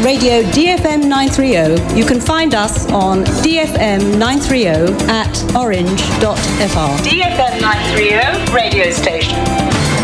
Radio DFM 930. You can find us on DFM 930 at orange.fr. DFM 930 radio station.